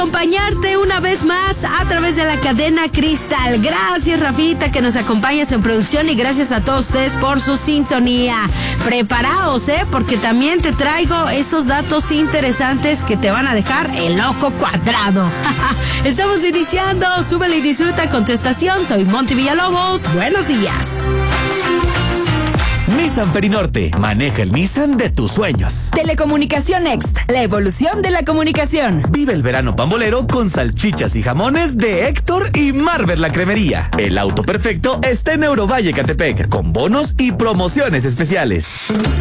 Acompañarte una vez más a través de la cadena Cristal. Gracias, Rafita, que nos acompañas en producción, y gracias a todos ustedes por su sintonía. Preparaos, porque también te traigo esos datos interesantes que te van a dejar el ojo cuadrado. Estamos iniciando, súbele y disfruta con tu estación. Soy Monty Villalobos. Buenos días. Nissan Perinorte, maneja el Nissan de tus sueños. Telecomunicación Next, la evolución de la comunicación. Vive el verano pambolero con salchichas y jamones de Héctor y Marvel la Cremería. El auto perfecto está en Eurovalle Catepec, con bonos y promociones especiales.